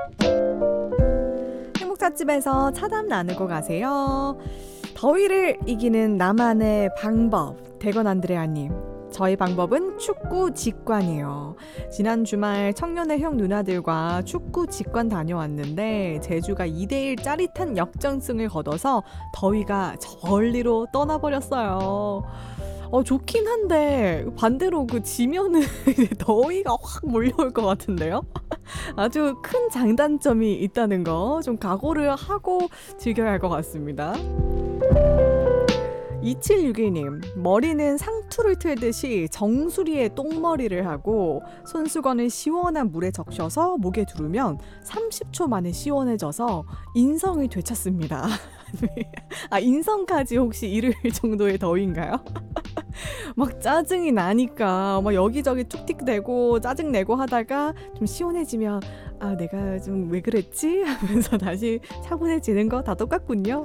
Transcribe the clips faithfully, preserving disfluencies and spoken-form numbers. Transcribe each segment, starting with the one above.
행복찻집에서 차담 나누고 가세요. 더위를 이기는 나만의 방법, 대건 안드레아님. 저희 방법은 축구 직관이에요. 지난 주말 청년의 형 누나들과 축구 직관 다녀왔는데 제주가 이 대 일 짜릿한 역전승을 거둬서 더위가 저리로 떠나버렸어요. 어, 좋긴 한데 반대로 그 지면은 더위가 확 몰려올 것 같은데요? 아주 큰 장단점이 있다는 거 좀 각오를 하고 즐겨야 할 것 같습니다. 이칠육일 님, 머리는 상투를 틀듯이 정수리에 똥머리를 하고 손수건을 시원한 물에 적셔서 목에 두르면 삼십 초 만에 시원해져서 인성이 되찾습니다. 아, 인성까지 혹시 이를 정도의 더위인가요? 막 짜증이 나니까 막 여기저기 툭틱대고 짜증내고 하다가 좀 시원해지면 아, 내가 좀 왜 그랬지? 하면서 다시 차분해지는 거 다 똑같군요.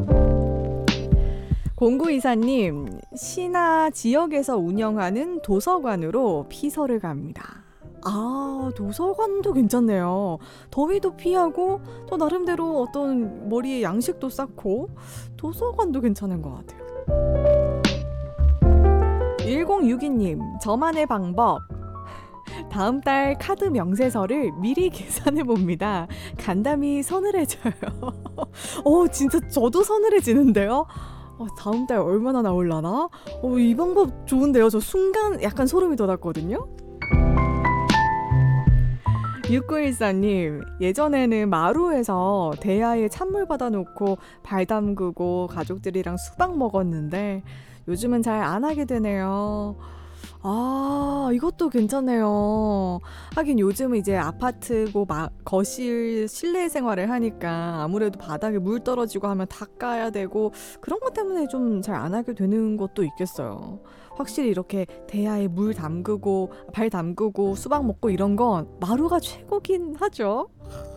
공구이사님, 시나 지역에서 운영하는 도서관으로 피서를 갑니다. 아, 도서관도 괜찮네요. 더위도 피하고 또 나름대로 어떤 머리에 양식도 쌓고 도서관도 괜찮은 것 같아요. 일공육이 님, 저만의 방법. 다음 달 카드 명세서를 미리 계산해 봅니다. 간담이 서늘해져요. 어, 진짜 저도 서늘해지는데요. 어, 다음 달 얼마나 나올라나? 어, 이 방법 좋은데요. 저 순간 약간 소름이 돋았거든요. 육구일사 님, 예전에는 마루에서 대야에 찬물 받아놓고 발 담그고 가족들이랑 수박 먹었는데 요즘은 잘 안 하게 되네요. 아, 이것도 괜찮네요. 하긴 요즘은 이제 아파트고 마, 거실 실내 생활을 하니까 아무래도 바닥에 물 떨어지고 하면 닦아야 되고 그런 것 때문에 좀 잘 안 하게 되는 것도 있겠어요. 확실히 이렇게 대야에 물 담그고 발 담그고 수박 먹고 이런 건 마루가 최고긴 하죠.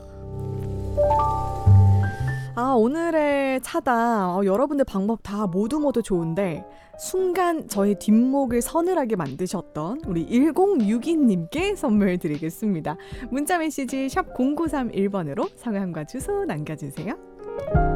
아, 오늘의 차다. 어, 여러분들 방법 다 모두 모두 좋은데 순간 저희 뒷목을 서늘하게 만드셨던 우리 일공육이 님께 선물 드리겠습니다. 문자 메시지 샵 공구삼일 번으로 성함과 주소 남겨주세요.